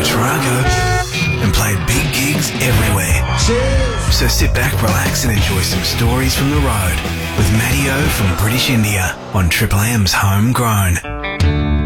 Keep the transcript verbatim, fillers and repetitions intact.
Toronto and played big gigs everywhere. Cheers. So sit back, relax and enjoy some stories from the road with Matty O from British India on Triple M's Homegrown.